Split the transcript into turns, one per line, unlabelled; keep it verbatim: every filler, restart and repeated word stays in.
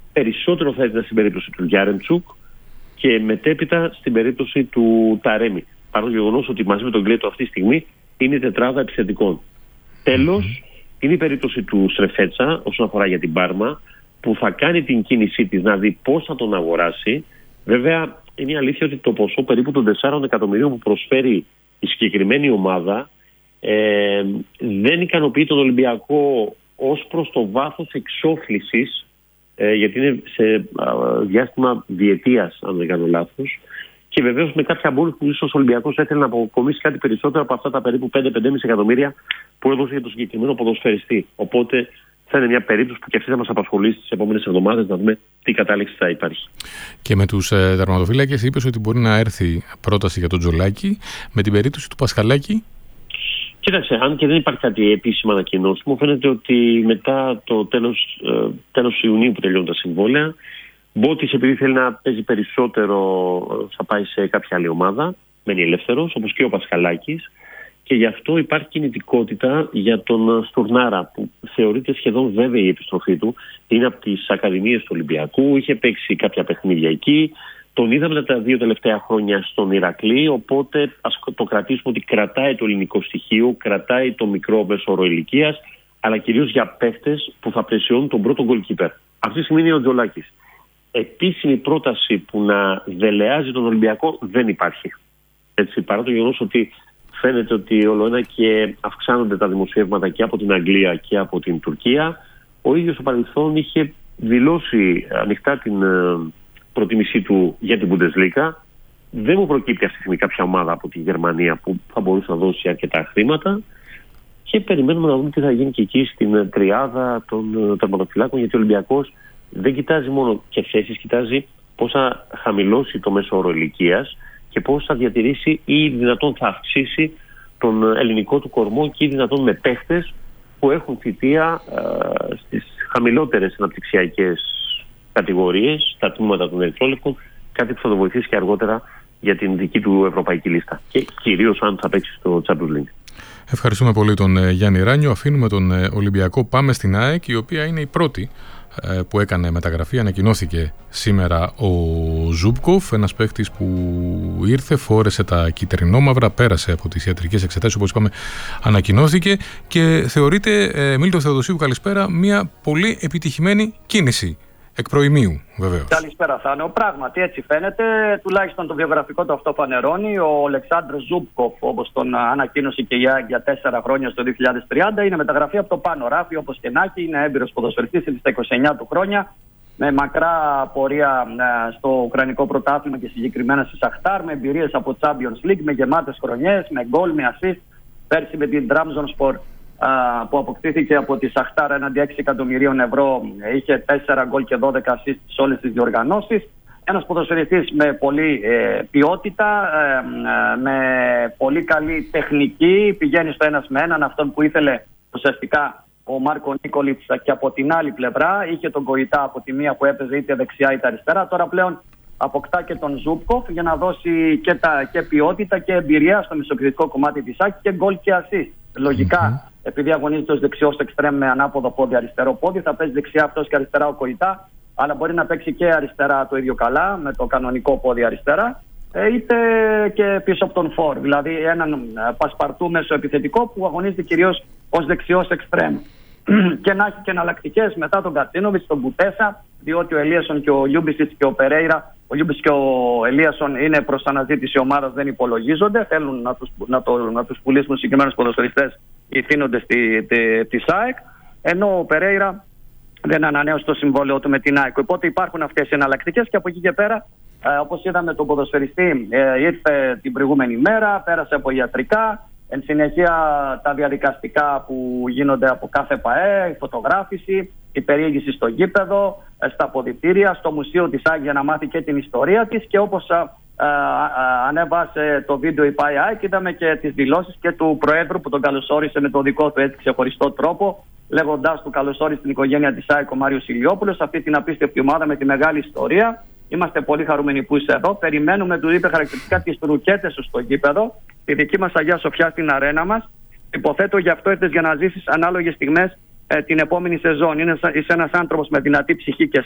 Περισσότερο θα ήταν στην περίπτωση του Γιάρεμτσουκ και μετέπειτα στην περίπτωση του Ταρέμι. Παρά το γεγονός ότι μαζί με τον Κλέτο αυτή τη στιγμή είναι η τετράδα επιθετικών. Τέλος, mm-hmm. είναι η περίπτωση του Σρεφέτσα όσον αφορά για την Πάρμα, που θα κάνει την κίνησή της να δει πώς θα τον αγοράσει. Βέβαια, είναι η αλήθεια ότι το ποσό περίπου των τεσσάρων εκατομμυρίων που προσφέρει η συγκεκριμένη ομάδα ε, δεν ικανοποιεί τον Ολυμπιακό ως προς το βάθος εξόφλησης, ε, γιατί είναι σε ε, διάστημα διετίας, αν δεν κάνω λάθος, και βεβαίως με κάποια μπόνους που ίσως ο Ολυμπιακός έθελε να αποκομίσει κάτι περισσότερο από αυτά τα περίπου πέντε με πέντε κόμμα πέντε εκατομμύρια που έδωσε για το συγκεκριμένο ποδοσφαιριστή. Οπότε θα είναι μια περίπτωση που και αυτή θα μας απασχολήσει τις επόμενες εβδομάδες να δούμε τι κατάληξη θα υπάρχει.
Και με τους ε, τερματοφύλακες είπες ότι μπορεί να έρθει πρόταση για τον Τζολάκη. Με την περίπτωση του Πασχαλάκη.
Κοίταξε, αν και δεν υπάρχει κάτι επίσημα ανακοινώσιμο, φαίνεται ότι μετά το τέλος, ε, τέλος Ιουνίου που τελειώνουν τα συμβόλαια, Μπότης, επειδή θέλει να παίζει περισσότερο, θα πάει σε κάποια άλλη ομάδα, μένει ελεύθερος, όπως και ο Πασχαλάκης. Και γι' αυτό υπάρχει κινητικότητα για τον Στουρνάρα, που θεωρείται σχεδόν βέβαιη η επιστροφή του. Είναι από τις ακαδημίες του Ολυμπιακού, είχε παίξει κάποια παιχνίδια εκεί. Τον είδαμε τα δύο τελευταία χρόνια στον Ηρακλή, οπότε ας το κρατήσουμε ότι κρατάει το ελληνικό στοιχείο, κρατάει το μικρό μέσο όρο ηλικίας, αλλά κυρίως για παίχτες που θα πλαισιώνουν τον πρώτο γκολκίπερ. Αυτή τη στιγμή είναι ο Τζολάκης. Επίσημη πρόταση που να δελεάζει τον Ολυμπιακό δεν υπάρχει. Έτσι, παρά το γεγονός ότι φαίνεται ότι ολοένα και αυξάνονται τα δημοσιεύματα και από την Αγγλία και από την Τουρκία, ο ίδιος στο παρελθόν είχε δηλώσει ανοιχτά την προτίμησή του για την Bundesliga. Δεν μου προκύπτει αυτή τη στιγμή κάποια ομάδα από τη Γερμανία που θα μπορούσε να δώσει αρκετά χρήματα και περιμένουμε να δούμε τι θα γίνει και εκεί στην τριάδα των τερματοφυλάκων, γιατί ο Ολυμπιακός δεν κοιτάζει μόνο και θέσεις, κοιτάζει πώς θα χαμηλώσει το μέσο όρο ηλικίας και πώς θα διατηρήσει ή δυνατόν θα αυξήσει τον ελληνικό του κορμό και ή δυνατόν με παίχτες που έχουν θητεία ε, στις χαμηλότερες αναπτυξιακές κατηγορίες, στα τμήματα των ερυθρόλευκων, κάτι που θα το βοηθήσει και αργότερα για την δική του ευρωπαϊκή λίστα και κυρίως αν θα παίξει στο Champions League.
Ευχαριστούμε πολύ τον ε, Γιάννη Ράνιο. Αφήνουμε τον ε, Ολυμπιακό, πάμε στην ΑΕΚ, η οποία είναι η πρώτη ε, που έκανε μεταγραφή. Ανακοινώθηκε σήμερα ο Ζούμπκοφ, ένας παίκτης που ήρθε, φόρεσε τα κυτρινόμαυρα, πέρασε από τις ιατρικές εξετάσεις, όπως είπαμε, ανακοινώθηκε και θεωρείται, ε, Μίλτο Θεοδοσίου, καλησπέρα, μια πολύ επιτυχημένη κίνηση. Εκ προημίου, βεβαίως.
Καλησπέρα, Θάνο. Πράγματι, έτσι φαίνεται. Τουλάχιστον το βιογραφικό του αυτό φανερώνει. Ο Αλεξάνδρ Ζούμπκοφ, όπως τον ανακοίνωσε και η ΑΕΚ για τέσσερα χρόνια στο δύο χιλιάδες τριάντα, είναι μεταγραφή από το πάνω ράφι, όπως και να έχει. Είναι έμπειρος ποδοσφαιριστής, είναι στα είκοσι εννιά του χρόνια. Με μακρά πορεία στο Ουκρανικό πρωτάθλημα και συγκεκριμένα στη Σαχτάρ. Με εμπειρίες από Champions League, με γεμάτες χρονιές, με γκολ, με assist. Πέρσι με την Trabzonspor, που αποκτήθηκε από τη Σαχτάρα έναντι έξι εκατομμυρίων ευρώ, είχε τέσσερα γκολ και δώδεκα assist σε όλες τις διοργανώσεις. Ένας ποδοσφαιριστής με πολλή ε, ποιότητα, ε, ε, με πολύ καλή τεχνική, πηγαίνει στο ένας με έναν, αυτόν που ήθελε ουσιαστικά ο Μάρκο Νίκολιτς, και από την άλλη πλευρά είχε τον Κοϊτά από τη μία που έπαιζε είτε δεξιά είτε αριστερά. Τώρα πλέον αποκτά και τον Ζούμπκοφ για να δώσει και, τα, και ποιότητα και εμπειρία στο μεσοκριτικό κομμάτι της ΑΕΚ και γκολ και assist. Λογικά, mm-hmm. επειδή αγωνίζεται ως δεξιός εξτρέμ με ανάποδο πόδι, αριστερό πόδι, θα παίζει δεξιά αυτός και αριστερά ο Κοϊτά, αλλά μπορεί να παίξει και αριστερά το ίδιο καλά, με το κανονικό πόδι αριστερά, είτε και πίσω από τον φορ. Δηλαδή έναν πασπαρτού μεσοεπιθετικό που αγωνίζεται κυρίως ως δεξιός εξτρέμ. Και να έχει και εναλλακτικές μετά τον Κατσίνοβιτς, τον Μπουτέσα, διότι ο Ελίασον και ο Λιούμπισιτς και ο Περέιρα, ο Λιούμπισιτς και ο Ελίασον είναι προς αναζήτηση ομάδας, δεν υπολογίζονται. Θέλουν να τους, να το, να τους πουλήσουν συγκεκριμένους ποδοσφαιριστές οι θύνοντες της ΑΕΚ, ενώ ο Περέιρα δεν ανανέωσε το συμβόλαιο του με την ΑΕΚ. Οπότε υπάρχουν αυτές οι εναλλακτικές και από εκεί και πέρα, ε, όπως είδαμε, τον ποδοσφαιριστή ε, ήρθε την προηγούμενη μέρα, πέρασε από ιατρικά. Εν συνεχεία τα διαδικαστικά που γίνονται από κάθε ΠΑΕ, η φωτογράφηση, η περιήγηση στο γήπεδο, στα αποδυτήρια, στο μουσείο της ΑΕΚ για να μάθει και την ιστορία της, και όπως α, α, α, ανέβασε το βίντεο η ΠΑΕ, είδαμε και τις δηλώσεις και του Προέδρου που τον καλωσόρισε με τον δικό του έτσι ξεχωριστό τρόπο, λέγοντας του καλωσόρισε την οικογένεια της ΑΕΚ ο Μάριος Ηλιόπουλος, αυτή την απίστευτη ομάδα με τη μεγάλη ιστορία. Είμαστε πολύ χαρούμενοι που είσαι εδώ. Περιμένουμε, του είπε χαρακτηριστικά, τις ρουκέτες σου στο γήπεδο, τη δική μας Αγία Σοφιά στην αρένα μας. Υποθέτω γι' αυτό ήρθες για να ζήσεις ανάλογες στιγμές ε, την επόμενη σεζόν. Είναι, είσαι ένας άνθρωπος με δυνατή ψυχή και